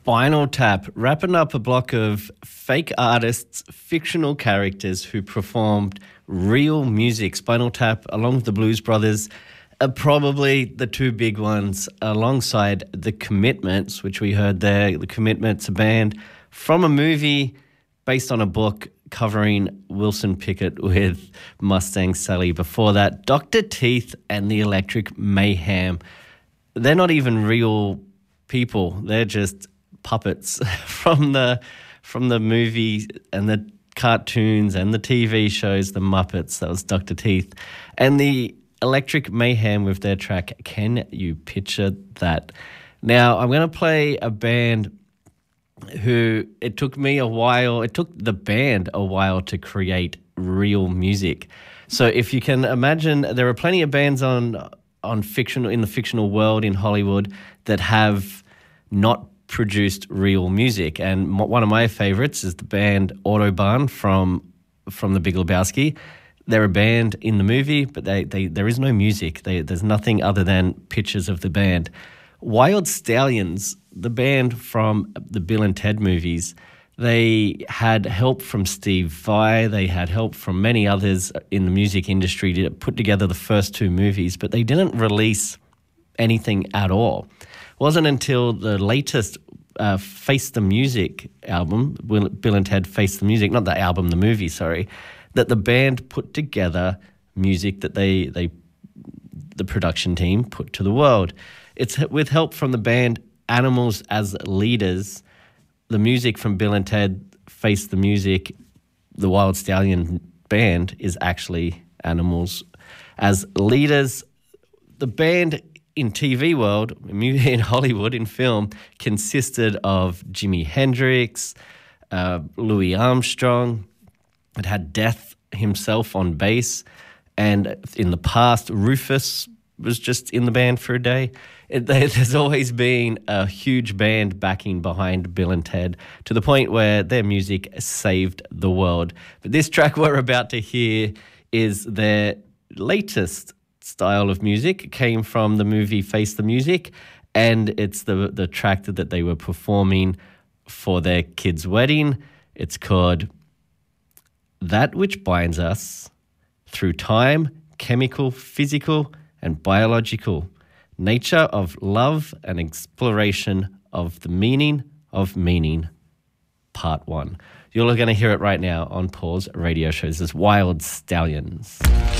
Spinal Tap, wrapping up a block of fake artists, fictional characters who performed real music. Spinal Tap, along with the Blues Brothers, are probably the two big ones, alongside The Commitments, which we heard there. The Commitments, a band from a movie based on a book covering Wilson Pickett with Mustang Sally. Before that, Dr. Teeth and the Electric Mayhem. They're not even real people. They're just puppets from the movie and the cartoons and the TV shows, the Muppets. That was Dr. Teeth. And the Electric Mayhem with their track, Can You Picture That? Now, I'm going to play a band who it took the band a while to create real music. So if you can imagine, there are plenty of bands in the fictional world in Hollywood that have not produced real music. And one of my favorites is the band Autobahn from The Big Lebowski. They're a band in the movie, but there is no music. There's nothing other than pictures of the band. Wild Stallions, the band from the Bill and Ted movies, they had help from Steve Vai. They had help from many others in the music industry to put together the first two movies, but they didn't release anything at all. It wasn't until the latest Face the Music album, Bill and Ted Face the Music, not the album, the movie, sorry, that the band put together music that the production team put to the world. It's with help from the band Animals as Leaders. The music from Bill and Ted Face the Music, the Wild Stallion band, is actually Animals as Leaders. The band in TV world, in Hollywood, in film, consisted of Jimi Hendrix, Louis Armstrong. It had Death himself on bass. And in the past, Rufus was just in the band for a day. There's always been a huge band backing behind Bill and Ted, to the point where their music saved the world. But this track we're about to hear is their latest style of music. It came from the movie Face the Music, and it's the track that they were performing for their kid's wedding. It's called That Which Binds Us Through Time, Chemical, Physical, and Biological. Nature of Love and Exploration of the Meaning of Meaning, Part 1. You're going to hear it right now on Paul's radio show. This is Wild Stallions.